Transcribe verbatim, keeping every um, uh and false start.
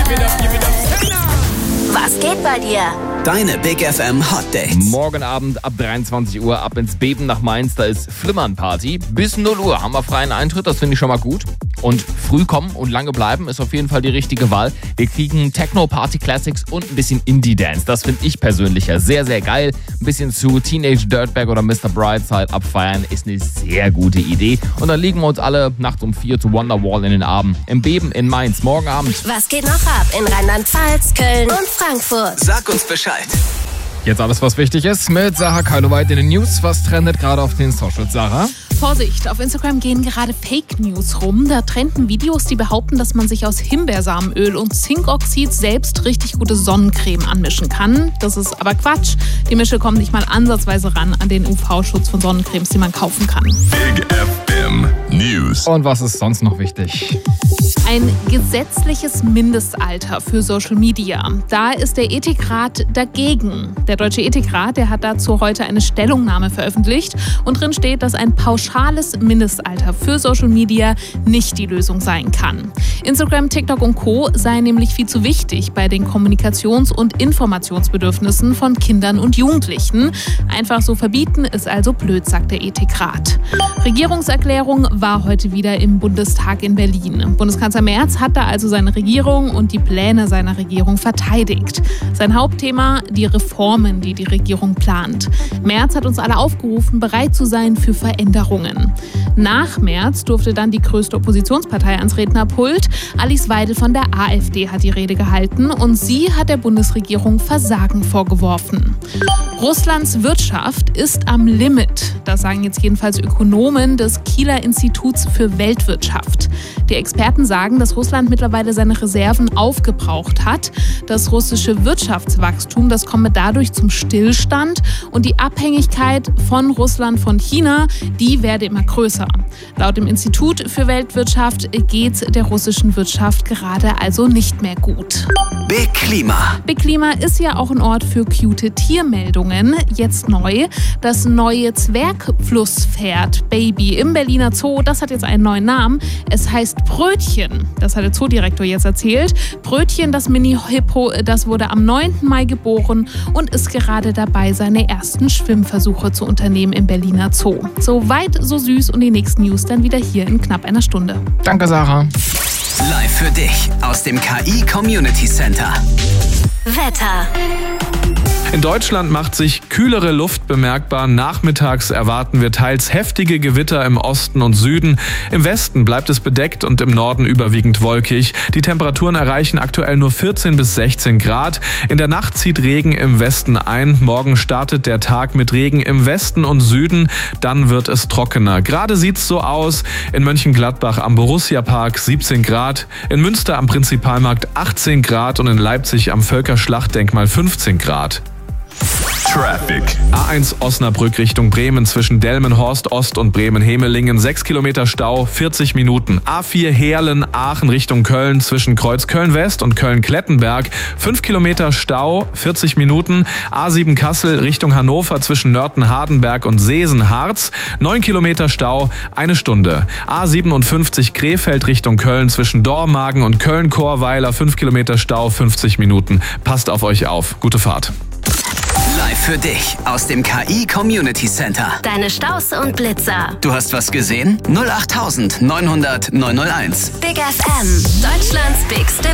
Was geht bei dir? Deine Big F M Hot Dates. Morgen Abend ab dreiundzwanzig Uhr ab ins Beben nach Mainz. Da ist Flimmern-Party. Bis null Uhr haben wir freien Eintritt. Das finde ich schon mal gut. Und früh kommen und lange bleiben ist auf jeden Fall die richtige Wahl. Wir kriegen Techno-Party-Classics und ein bisschen Indie-Dance. Das finde ich persönlich ja sehr, sehr geil. Ein bisschen zu Teenage Dirtbag oder Mister Brightside abfeiern ist eine sehr gute Idee. Und dann liegen wir uns alle nachts um vier zu Wonderwall in den Armen. Im Beben in Mainz. Morgen Abend. Was geht noch ab in Rheinland-Pfalz, Köln und Frankfurt? Sag uns Bescheid. Jetzt alles, was wichtig ist, mit Sarah Keiloweit in den News. Was trendet gerade auf den Socials, Sarah? Vorsicht, auf Instagram gehen gerade Fake News rum. Da trenden Videos, die behaupten, dass man sich aus Himbeersamenöl und Zinkoxid selbst richtig gute Sonnencreme anmischen kann. Das ist aber Quatsch. Die Mische kommt nicht mal ansatzweise ran an den U V-Schutz von Sonnencremes, die man kaufen kann. Big F M News. Und was ist sonst noch wichtig? Ein gesetzliches Mindestalter für Social Media. Da ist der Ethikrat dagegen. Der Deutsche Ethikrat, der hat dazu heute eine Stellungnahme veröffentlicht und drin steht, dass ein pauschales Mindestalter für Social Media nicht die Lösung sein kann. Instagram, TikTok und Co. seien nämlich viel zu wichtig bei den Kommunikations- und Informationsbedürfnissen von Kindern und Jugendlichen. Einfach so verbieten ist also blöd, sagt der Ethikrat. Regierungserklärung war heute wieder im Bundestag in Berlin. Bundeskanzler Merz hat da also seine Regierung und die Pläne seiner Regierung verteidigt. Sein Hauptthema, die Reformen, die die Regierung plant. Merz hat uns alle aufgerufen, bereit zu sein für Veränderungen. Nach Merz durfte dann die größte Oppositionspartei ans Rednerpult. Alice Weidel von der AfD hat die Rede gehalten und sie hat der Bundesregierung Versagen vorgeworfen. Russlands Wirtschaft ist am Limit. Das sagen jetzt jedenfalls Ökonomen des Kieler Instituts für Weltwirtschaft. Die Experten sagen, dass Russland mittlerweile seine Reserven aufgebraucht hat. Das russische Wirtschaftswachstum, das komme dadurch zum Stillstand und die Abhängigkeit von Russland von China, die werde immer größer. Laut dem Institut für Weltwirtschaft geht der russischen Wirtschaft gerade also nicht mehr gut. Big Klima. Big Klima ist ja auch ein Ort für cute Tiermeldungen. Jetzt neu. Das neue Zwergflusspferd Baby im Berliner Zoo, das hat jetzt einen neuen Namen. Es heißt Brötchen. Das hat der Zoodirektor jetzt erzählt. Brötchen, das Mini-Hippo, das wurde am neunten Mai geboren und ist gerade dabei, seine ersten Schwimmversuche zu unternehmen im Berliner Zoo. So weit, so süß und die nächsten News dann wieder hier in knapp einer Stunde. Danke, Sarah. Live für dich aus dem K I Community Center. Wetter. In Deutschland macht sich kühlere Luft bemerkbar. Nachmittags erwarten wir teils heftige Gewitter im Osten und Süden. Im Westen bleibt es bedeckt und im Norden überwiegend wolkig. Die Temperaturen erreichen aktuell nur vierzehn bis sechzehn Grad. In der Nacht zieht Regen im Westen ein. Morgen startet der Tag mit Regen im Westen und Süden. Dann wird es trockener. Gerade sieht's so aus. In Mönchengladbach am Borussia-Park siebzehn Grad. In Münster am Prinzipalmarkt achtzehn Grad und in Leipzig am Völkerschlachtdenkmal fünfzehn Grad. Traffic. A eins Osnabrück Richtung Bremen zwischen Delmenhorst Ost und Bremen-Hemelingen. sechs Kilometer Stau, vierzig Minuten. A vier Heerlen-Aachen Richtung Köln zwischen Kreuz Köln-West und Köln-Klettenberg. fünf Kilometer Stau, vierzig Minuten. A sieben Kassel Richtung Hannover zwischen Nörten-Hardenberg und Seesen-Harz. neun Kilometer Stau, eine Stunde. A siebenundfünfzig Krefeld Richtung Köln zwischen Dormagen und Köln-Chorweiler. fünf Kilometer Stau, fünfzig Minuten. Passt auf euch auf. Gute Fahrt. Live für dich aus dem K I Community Center. Deine Staus und Blitzer. Du hast was gesehen? null acht neunhundert neunhundert neunhunderteins. Big F M. Deutschlands bigste